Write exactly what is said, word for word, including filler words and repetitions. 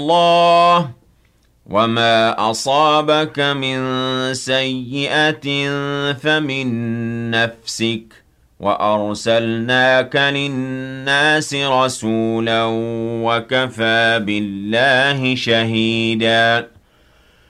الله وما أصابك من سيئة فمن نفسك وأرسلناك للناس رسولا وكفى بالله شهيدا